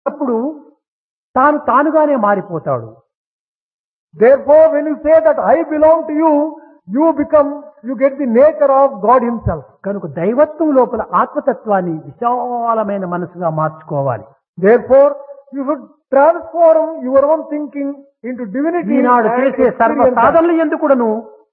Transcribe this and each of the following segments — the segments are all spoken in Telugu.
అప్పుడు తాను తానుగానే మారిపోతాడు. Therefore, when you say that I belong to you, you get the nature of God Himself. కనుక దైవత్వం లోపల ఆత్మతత్వాన్ని విశాలమైన మనసుగా మార్చుకోవాలి. Therefore, you should transform your own thinking into divinity. ఈనాడు చేసే సర్వ సాధనలు ఎందుకును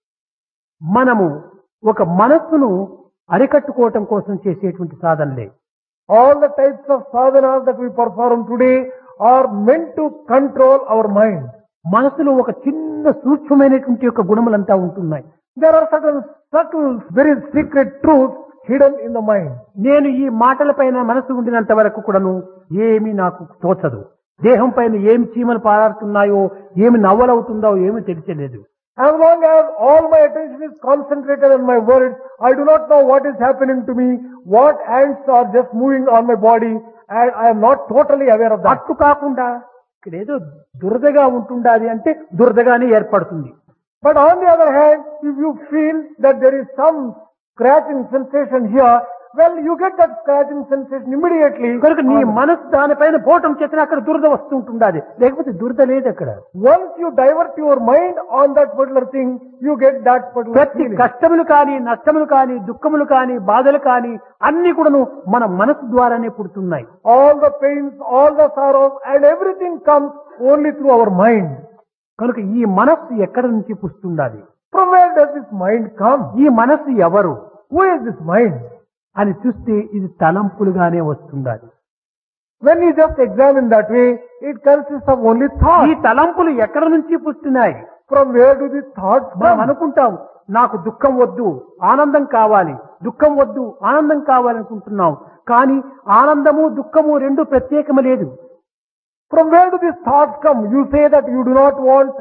మనము ఒక మనస్సును అరికట్టుకోవటం కోసం చేసేటువంటి సాధనలే. All the types of sadhanas that we perform today are meant to control our mind. మనసులో ఒక చిన్న సూక్ష్మమైనటువంటి యొక్క గుణములంతా ఉంటున్నాయి. There are certain subtle, very secret truths hidden in the mind. నేను ఈ మాటలపైన మనసు ఉండినంత వరకు కూడాను ఏమీ నాకు తోచదు. దేహం పైన ఏమి చీమలు పారాడుతున్నాయో, ఏమి నవ్వలవుతుందో ఏమీ తెలియలేదు. As long as all my attention is concentrated on my words, I do not know what is happening to me, what ants are just moving on my body, and I am not totally aware of that. అట్టు కాకుండా ఇక్కడ ఏదో దురదగా ఉంటుండాలి అంటే దురదగానే ఏర్పడుతుంది. But on the other hand, if you feel that there is some scratching sensation here, well, you get that scratching sensation immediately. కనుక నీ మనసు దానిపైన పోవటం చేత అక్కడ దురద వస్తుంటుండాలి, లేకపోతే దురద లేదు అక్కడ. Once you divert your mind on that particular thing, you get that particular ప్రతి feeling. కష్టములు కానీ, నష్టములు కానీ, దుఃఖములు కానీ, బాధలు కానీ అన్ని కూడాను మన మనసు ద్వారానే పుడుతున్నాయి. All the pains, all the sorrows, and everything comes only through our mind. కనుక ఈ మనస్సు ఎక్కడి నుంచి పుస్తుండాలి? From where does this mind come? ఈ మనస్సు ఎవరు Who is this mind? అని చూస్తే ఇది తలంపులుగానే వస్తుండాలి. When you just examine that way, it consists of only ఈ thoughts. తలంపులు ఎక్కడి నుంచి పుస్తున్నాయి? From where do these thoughts మనం come? అనుకుంటాం నాకు దుఃఖం వద్దు, ఆనందం కావాలి, దుఃఖం వద్దు, ఆనందం కావాలనుకుంటున్నాం. కానీ ఆనందము దుఃఖము రెండు ప్రత్యేకము లేదు. From where do these thoughts come? You say that you do not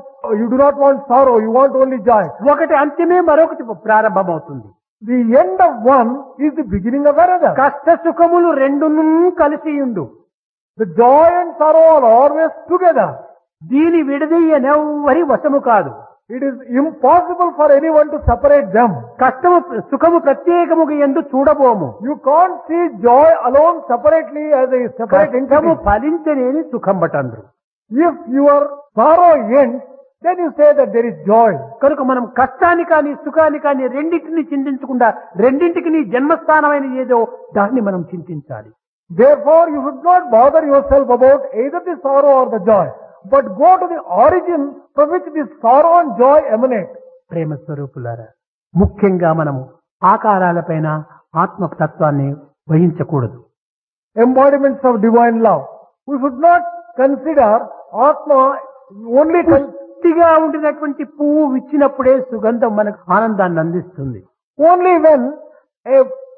want sorrow, you want only joy. ఒకటి అంత్యమే, మరొకటి ప్రారంభమవుతుంది. The end of one is the beginning of another. కష్ట సుఖములు రెండును కలిసి ఉండు. The joy and sorrow are always together. దీని విడదీయనెవ్వరి వశము కాదు. It is impossible for anyone to separate them. కష్టము సుఖము ప్రత్యేకముగా ఎందు చూడబోము. You can't see joy alone separately as a separate కష్టము entity. ఫలించనేని సుఖం బటండ్రు. If your sorrow ends, then you say that there is joy. కనుక మనం కష్టాన్ని కానీ సుఖాన్ని కానీ రెండింటిని చింతించకుండా రెండింటికి నీ జన్మస్థానమైన ఏదో దాన్ని మనం చింతించాలి. Therefore, you should not bother yourself about either the sorrow or the joy, but go to the origin from which this sorrow and joy emanate. ప్రేమ స్వరూపులారా, ముఖ్యంగా మనము ఆకారాలపైన ఆత్మతత్వాన్ని వహించకూడదు. Embodiments of divine love. We should not consider Atma only పుష్టిగా ఉండినటువంటి పువ్వు విచ్చినప్పుడే సుగంధం మనకు ఆనందాన్ని అందిస్తుంది. only when a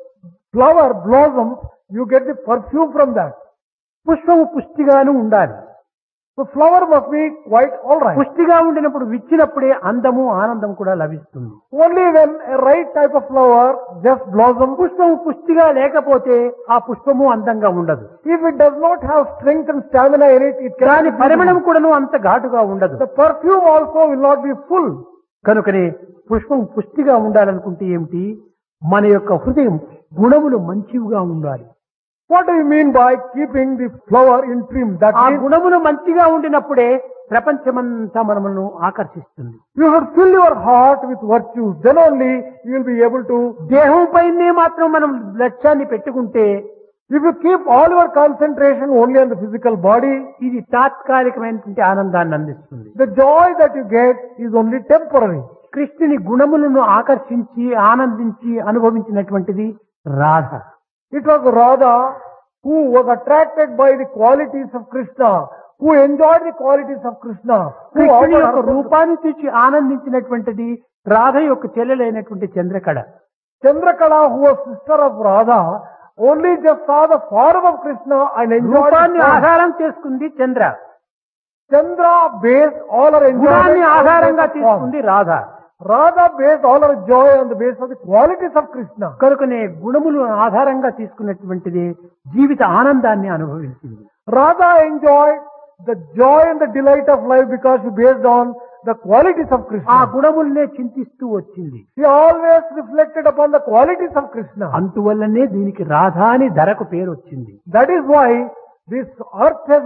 flower blossoms, you get the perfume from that. పుష్పము పుష్టిగాను ఉండాలి. The flower must be quite alright. పుష్టిగా ఉండినప్పుడు విచ్చినప్పుడే అందము ఆనందం కూడా లభిస్తుంది. Only when a right type of flower just blossoms. పుష్పము పుష్టిగా లేకపోతే ఆ పుష్పము అందంగా ఉండదు. If it does not have strength and stamina in it, it దాని cannot. పరిమళం కూడాను అంత ఘాటుగా ఉండదు. The perfume also will not be full. కనుకనే పుష్పం పుష్టిగా ఉండాలనుకుంటే ఏమిటి? మన యొక్క హృదయం గుణములు మంచివిగా ఉండాలి. What do you mean by keeping the flower in trim? That ఆ means గుణములు మంచిగా ఉండినప్పుడే ప్రపంచమంతా మనమును ఆకర్షిస్తుంది. you should fill your heart with virtues. Then only you will be able to. దేహం పైనే మాత్రం మనం లక్ష్యాన్ని పెట్టుకుంటే If you keep all your concentration only on the physical body, ఇది తాత్కాలికమైనటువంటి ఆనందాన్ని అందిస్తుంది. the joy that you get is only temporary. కృష్ణుని గుణములను ఆకర్షించి ఆనందించి అనుభవించినటువంటిది Radha. It was Radha who was attracted by the qualities of Krishna, who enjoyed the qualities of Krishna, who కృష్ణుని offered యొక్క herself to రూపాన్ని చూసి ఆనందించినటువంటిది రాధ యొక్క చెల్లెలైనటువంటి Chandrakala. Chandrakala, who was sister of Radha, only just saw the form of Krishna and enjoyed రూపాన్ని the form. ఆధారం చేసుకుంది చంద్ర, Chandra based all her గుణాన్ని enjoyment on the ఆధారంగా basis of form. తీసుకుంది Radha. Radha based all her joy on the basis of the qualities of Krishna. కనుకనే గుణములు ఆధారంగా తీసుకున్నటువంటిది జీవిత ఆనందాన్ని అనుభవించింది. Radha enjoyed the joy and the delight of life because she based on the qualities of ఆ Krishna. గుణములనే చింతిస్తూ వచ్చింది. She always reflected upon the qualities of Krishna. అందువల్లనే దీనికి రాధ అని ధరకు పేరు వచ్చింది. That is why this earth has